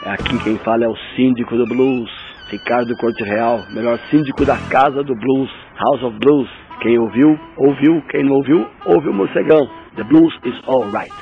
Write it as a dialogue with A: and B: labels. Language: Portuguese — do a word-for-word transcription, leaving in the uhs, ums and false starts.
A: Aqui quem fala é o síndico do blues, Ricardo Corte Real, melhor síndico da casa do blues, House of Blues. Quem ouviu, ouviu. Quem não ouviu, ouviu o morcegão. The blues is alright.